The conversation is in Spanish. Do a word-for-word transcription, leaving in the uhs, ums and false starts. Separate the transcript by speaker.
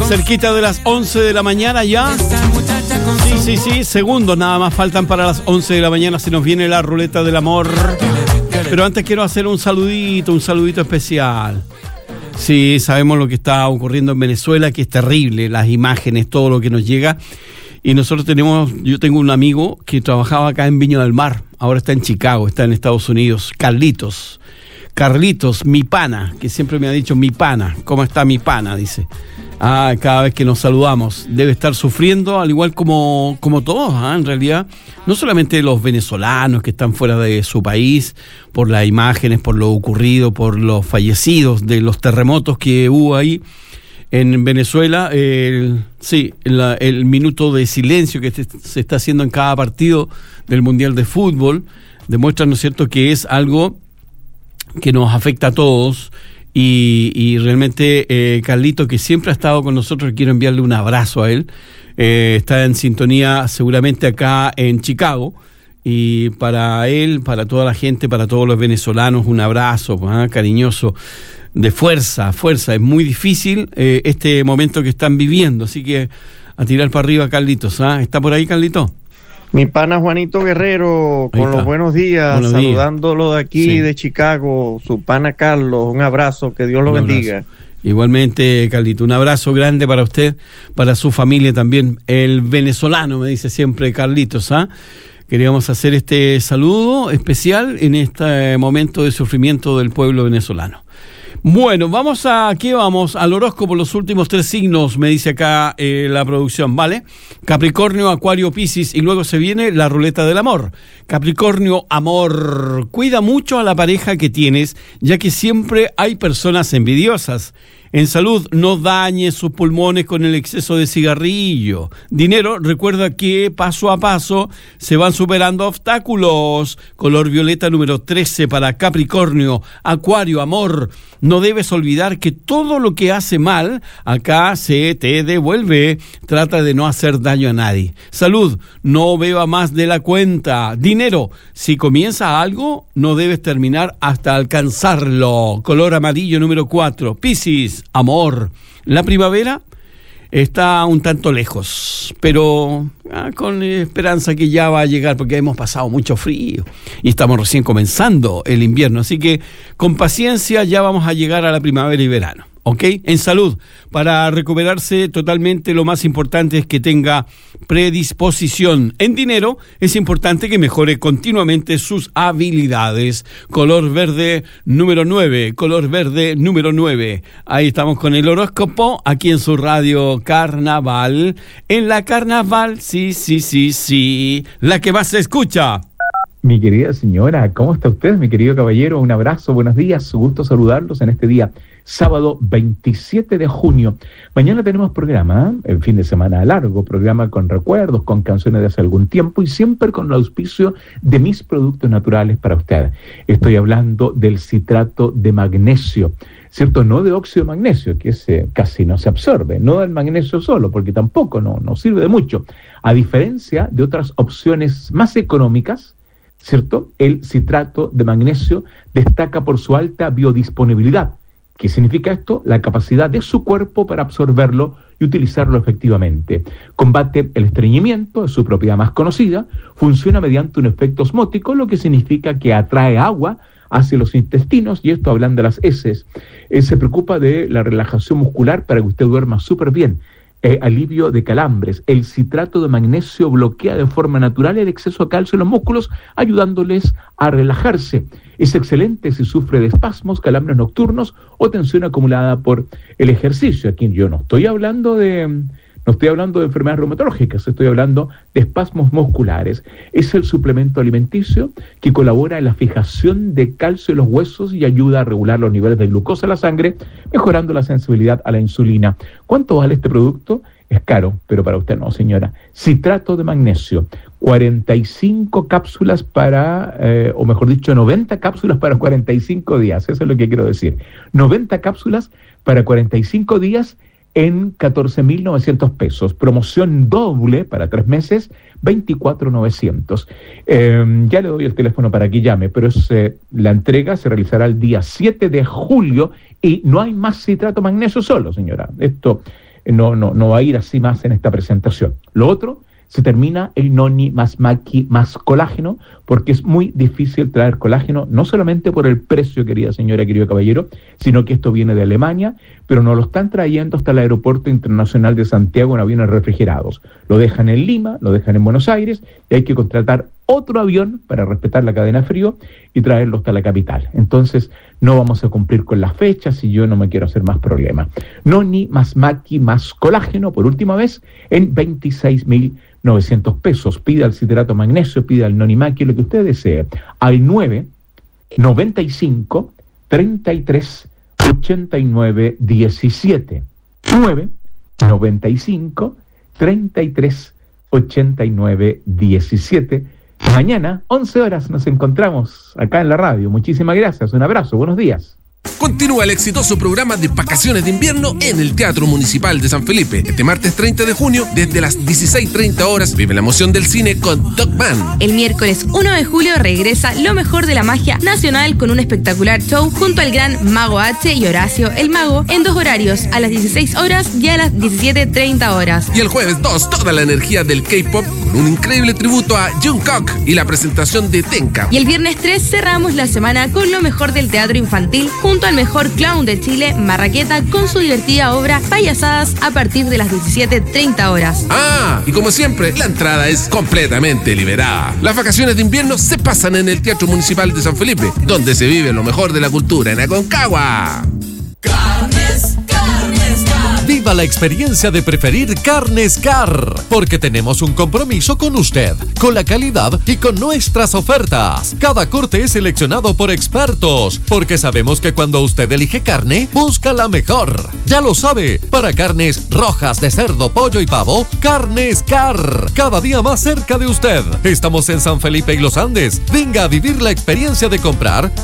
Speaker 1: Cerquita de las once de la mañana ya. Sí, sí, sí, segundos nada más faltan para las once de la mañana. Se nos viene la ruleta del amor. Pero antes quiero hacer un saludito, un saludito especial. Sí, sabemos lo que está ocurriendo en Venezuela, que es terrible, las imágenes, todo lo que nos llega. Y nosotros tenemos, yo tengo un amigo que trabajaba acá en Viña del Mar, ahora está en Chicago, está en Estados Unidos, Carlitos. Carlitos, mi pana, que siempre me ha dicho mi pana, ¿cómo está mi pana? Dice. Ah, cada vez que nos saludamos, debe estar sufriendo, al igual como, como todos, ¿eh? En realidad, no solamente los venezolanos que están fuera de su país, por las imágenes, por lo ocurrido, por los fallecidos de los terremotos que hubo ahí en Venezuela, el, sí, la, el minuto de silencio que se está haciendo en cada partido del Mundial de Fútbol, demuestra, ¿no es cierto?, que es algo que nos afecta a todos. Y, y realmente eh, Carlito, que siempre ha estado con nosotros, quiero enviarle un abrazo a él. Eh, está en sintonía seguramente acá en Chicago. Y para él, para toda la gente, para todos los venezolanos, un abrazo ¿eh? cariñoso, de fuerza, fuerza. Es muy difícil eh, este momento que están viviendo. Así que a tirar para arriba, Carlitos. ¿eh? ¿Está por ahí, Carlito?
Speaker 2: Mi pana Juanito Guerrero, con los buenos días, buenos saludándolo días. de aquí, sí. de Chicago, su pana Carlos, un abrazo, que Dios lo un bendiga.
Speaker 1: Abrazo. Igualmente, Carlito, un abrazo grande para usted, para su familia también, el venezolano, me dice siempre Carlitos, ¿ah? ¿eh? Queríamos hacer este saludo especial en este momento de sufrimiento del pueblo venezolano. Bueno, vamos a, ¿qué vamos? Al horóscopo, los últimos tres signos, me dice acá eh, la producción, ¿vale? Capricornio, Acuario, Piscis, y luego se viene la ruleta del amor. Capricornio, amor, cuida mucho a la pareja que tienes, ya que siempre hay personas envidiosas. En salud, no dañes sus pulmones con el exceso de cigarrillo. Dinero, recuerda que paso a paso se van superando obstáculos. Color violeta número trece para Capricornio. Acuario, amor, no debes olvidar que todo lo que hace mal, acá se te devuelve. Trata de no hacer daño a nadie. Salud, no beba más de la cuenta. Dinero, si comienza algo, no debes terminar hasta alcanzarlo. Color amarillo número cuatro. Piscis, amor, la primavera está un tanto lejos, pero ah, con esperanza que ya va a llegar, porque hemos pasado mucho frío y estamos recién comenzando el invierno, así que con paciencia ya vamos a llegar a la primavera y verano. ¿Ok? En salud, para recuperarse totalmente, lo más importante es que tenga predisposición. En dinero, es importante que mejore continuamente sus habilidades. Color verde número nueve, color verde número nueve. Ahí estamos con el horóscopo, aquí en su radio Carnaval. En la Carnaval, sí, sí, sí, sí, la que más se escucha.
Speaker 3: Mi querida señora, ¿cómo está usted, mi querido caballero? Un abrazo, buenos días, gusto saludarlos en este día, sábado veintisiete de junio. Mañana tenemos programa, ¿eh? El fin de semana largo, programa con recuerdos, con canciones de hace algún tiempo y siempre con el auspicio de mis productos naturales para usted. Estoy hablando del citrato de magnesio, ¿cierto? No de óxido de magnesio, que ese casi no se absorbe, no del magnesio solo, porque tampoco no, no sirve de mucho. A diferencia de otras opciones más económicas, ¿cierto? El citrato de magnesio destaca por su alta biodisponibilidad. ¿Qué significa esto? La capacidad de su cuerpo para absorberlo y utilizarlo efectivamente. Combate el estreñimiento, es su propiedad más conocida, funciona mediante un efecto osmótico, lo que significa que atrae agua hacia los intestinos, y esto hablan de las heces. Eh, se preocupa de la relajación muscular para que usted duerma súper bien. Eh, alivio de calambres. El citrato de magnesio bloquea de forma natural el exceso de calcio en los músculos, ayudándoles a relajarse. Es excelente si sufre de espasmos, calambres nocturnos o tensión acumulada por el ejercicio. Aquí yo no estoy hablando de... No estoy hablando de enfermedades reumatológicas, estoy hablando de espasmos musculares. Es el suplemento alimenticio que colabora en la fijación de calcio en los huesos y ayuda a regular los niveles de glucosa en la sangre, mejorando la sensibilidad a la insulina. ¿Cuánto vale este producto? Es caro, pero para usted no, señora. Citrato de magnesio, cuarenta y cinco cápsulas para, eh, o mejor dicho, noventa cápsulas para cuarenta y cinco días. Eso es lo que quiero decir. noventa cápsulas para cuarenta y cinco días en catorce mil novecientos pesos. Promoción doble para tres meses, veinticuatro mil novecientos. Eh, ya le doy el teléfono para que llame, pero es, eh, la entrega se realizará el día siete de julio y no hay más citrato magnesio solo, señora. Esto no, no, no va a ir así más en esta presentación. Lo otro, se termina el noni más maqui más colágeno, porque es muy difícil traer colágeno, no solamente por el precio, querida señora, querido caballero, sino que esto viene de Alemania, pero nos lo están trayendo hasta el Aeropuerto Internacional de Santiago en aviones refrigerados. Lo dejan en Lima, lo dejan en Buenos Aires, y hay que contratar otro avión para respetar la cadena frío y traerlo hasta la capital. Entonces, no vamos a cumplir con las fechas y yo no me quiero hacer más problemas. Noni más maqui más colágeno, por última vez, en veintiséis mil novecientos pesos. Pida el citrato magnesio, pida el noni maqui, lo que usted desee. Al nueve noventa y cinco treinta y tres ochenta y nueve diecisiete. nueve noventa y cinco treinta y tres ochenta y nueve diecisiete. Mañana, once horas, nos encontramos acá en la radio. Muchísimas gracias, un abrazo, buenos días.
Speaker 4: Continúa el exitoso programa de vacaciones de invierno en el Teatro Municipal de San Felipe. Este martes treinta de junio, desde las dieciséis treinta horas, vive la emoción del cine con Dogman.
Speaker 5: El miércoles uno de julio regresa lo mejor de la magia nacional con un espectacular show junto al gran Mago H y Horacio el Mago en dos horarios, a las dieciséis horas y a las diecisiete treinta horas.
Speaker 4: Y el jueves dos, toda la energía del K-pop con un increíble tributo a Jungkook y la presentación de Tenka.
Speaker 5: Y el viernes tres cerramos la semana con lo mejor del teatro infantil junto al mejor clown de Chile, Marraqueta, con su divertida obra Payasadas a partir de las diecisiete treinta horas.
Speaker 4: Ah, y como siempre, la entrada es completamente liberada. Las vacaciones de invierno se pasan en el Teatro Municipal de San Felipe, donde se vive lo mejor de la cultura en Aconcagua.
Speaker 6: Carnes, carnes, carnes.
Speaker 7: Viva la experiencia de preferir Carnes Car, porque tenemos un compromiso con usted, con la calidad y con nuestras ofertas. Cada corte es seleccionado por expertos, porque sabemos que cuando usted elige carne, busca la mejor. Ya lo sabe, para carnes rojas de cerdo, pollo y pavo, Carnes Car, cada día más cerca de usted. Estamos en San Felipe y Los Andes. Venga a vivir la experiencia de comprar